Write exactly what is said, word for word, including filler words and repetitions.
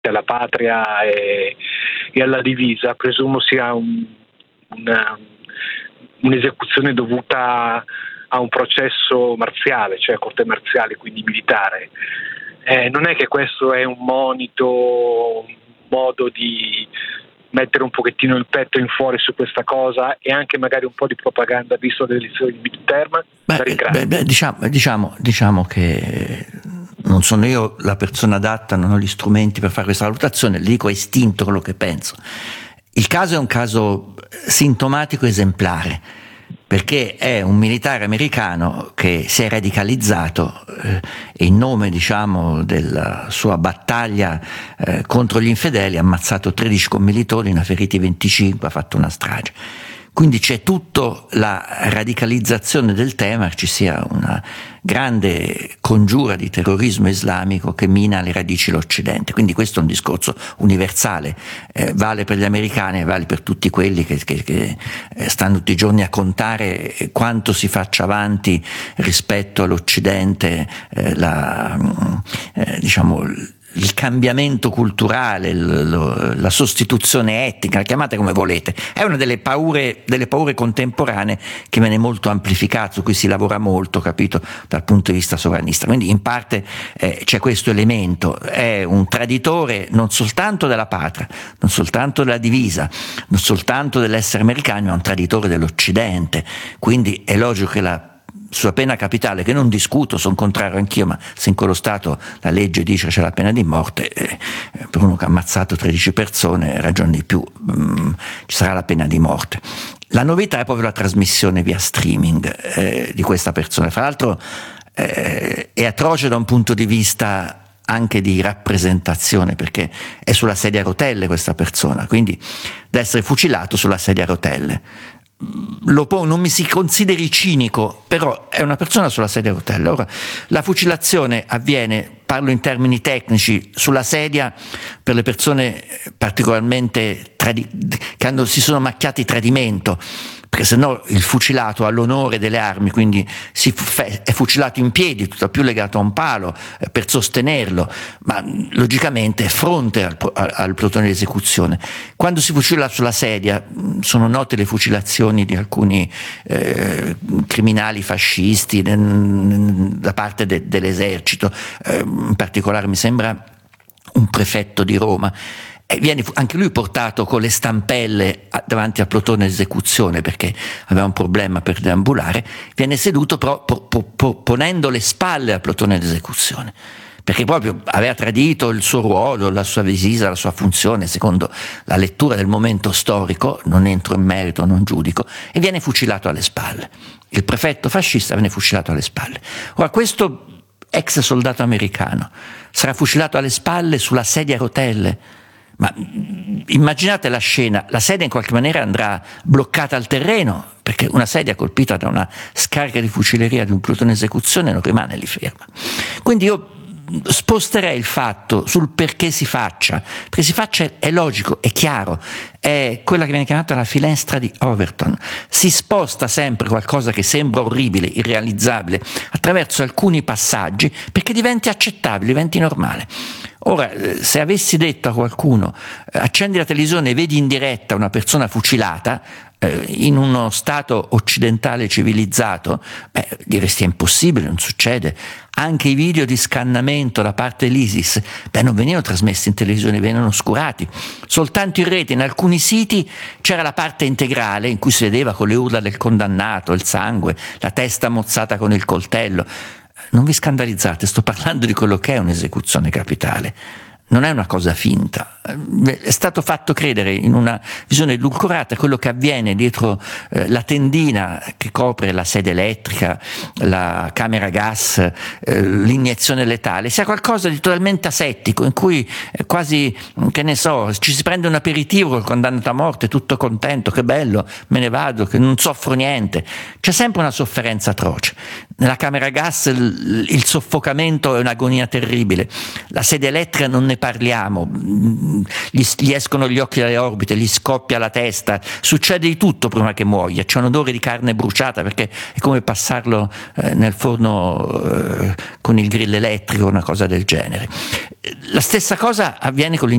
alla patria e, e alla divisa, presumo sia un, una, un'esecuzione dovuta a un processo marziale, cioè corte marziale, quindi militare. Eh, non è che questo è un monito, un modo di mettere un pochettino il petto in fuori su questa cosa e anche magari un po' di propaganda visto le elezioni di midterm? Beh, beh, beh, diciamo, diciamo, diciamo che non sono io la persona adatta, non ho gli strumenti per fare questa valutazione, le dico a istinto quello che penso. Il caso è un caso sintomatico esemplare, perché è un militare americano che si è radicalizzato eh, e in nome, diciamo, della sua battaglia eh, contro gli infedeli ha ammazzato tredici commilitoni, ne ha feriti venticinque, ha fatto una strage. Quindi c'è tutta la radicalizzazione del tema, ci sia una grande congiura di terrorismo islamico che mina alle radici l'Occidente. Quindi questo è un discorso universale, eh, vale per gli americani, vale per tutti quelli che, che, che stanno tutti i giorni a contare quanto si faccia avanti rispetto all'Occidente, eh, la, eh, diciamo, il cambiamento culturale, il, lo, la sostituzione etnica, chiamate come volete, è una delle paure, delle paure contemporanee che viene molto amplificata, su cui si lavora molto, capito, dal punto di vista sovranista. Quindi in parte eh, c'è questo elemento, è un traditore non soltanto della patria, non soltanto della divisa, non soltanto dell'essere americano, ma un traditore dell'Occidente. Quindi è logico che la sua pena capitale, che non discuto, sono contrario anch'io, ma se in quello Stato la legge dice che c'è la pena di morte, eh, per uno che ha ammazzato tredici persone, ragione di più, mh, ci sarà la pena di morte. La novità è proprio la trasmissione via streaming eh, di questa persona. Fra l'altro eh, è atroce da un punto di vista anche di rappresentazione, perché è sulla sedia a rotelle questa persona, quindi deve essere fucilato sulla sedia a rotelle. Lo può, non mi si consideri cinico, però è una persona sulla sedia a rotelle. Ora, la fucilazione avviene, parlo in termini tecnici, sulla sedia per le persone particolarmente tradi- che hanno, si sono macchiati tradimento, perché se no il fucilato ha l'onore delle armi, quindi si fu- è fucilato in piedi, tutto più legato a un palo eh, per sostenerlo, ma logicamente è fronte al, al, al plotone di esecuzione. Quando si fucila sulla sedia, sono note le fucilazioni di alcuni eh, criminali fascisti da parte de, dell'esercito, eh, in particolare mi sembra un prefetto di Roma. E viene anche lui portato con le stampelle davanti al plotone di esecuzione perché aveva un problema per deambulare, viene seduto però po, po, po, ponendo le spalle al plotone di esecuzione, perché proprio aveva tradito il suo ruolo, la sua divisa, la sua funzione, secondo la lettura del momento storico, non entro in merito, non giudico, e viene fucilato alle spalle. Il prefetto fascista viene fucilato alle spalle. Ora, questo ex soldato americano sarà fucilato alle spalle sulla sedia a rotelle. Ma immaginate la scena, la sedia in qualche maniera andrà bloccata al terreno, perché una sedia colpita da una scarica di fucileria di un plotone di esecuzione non rimane lì ferma. Quindi io sposterei il fatto sul perché si faccia, perché si faccia è logico, è chiaro, è quella che viene chiamata la finestra di Overton. Si sposta sempre qualcosa che sembra orribile, irrealizzabile, attraverso alcuni passaggi perché diventi accettabile, diventi normale. Ora, se avessi detto a qualcuno accendi la televisione e vedi in diretta una persona fucilata eh, in uno stato occidentale civilizzato, beh, diresti è impossibile, non succede. Anche i video di scannamento da parte dell'ISIS, beh, non venivano trasmessi in televisione, venivano oscurati. Soltanto in rete, in alcuni siti, c'era la parte integrale in cui si vedeva con le urla del condannato, il sangue, la testa mozzata con il coltello. Non vi scandalizzate, sto parlando di quello che è un'esecuzione capitale. Non è una cosa finta, è stato fatto credere in una visione edulcorata quello che avviene dietro eh, la tendina che copre la sede elettrica, la camera gas, eh, l'iniezione letale, sia qualcosa di totalmente asettico, in cui eh, quasi, che ne so, ci si prende un aperitivo col condannato a morte, tutto contento, che bello, me ne vado, che non soffro niente. C'è sempre una sofferenza atroce. Nella camera gas il, il soffocamento è un'agonia terribile, la sede elettrica non ne parliamo, gli, gli escono gli occhi dalle orbite, gli scoppia la testa, succede di tutto prima che muoia, c'è un odore di carne bruciata perché è come passarlo eh, nel forno eh, con il grill elettrico, una cosa del genere. La stessa cosa avviene con